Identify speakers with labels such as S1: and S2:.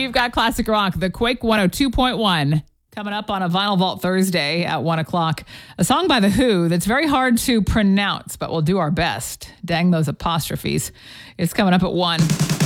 S1: we've got classic rock, the Quake 102.1. Coming up on a Vinyl Vault Thursday at 1 o'clock. A song by The Who that's very hard to pronounce, but we'll do our best. Dang those apostrophes. It's coming up at 1.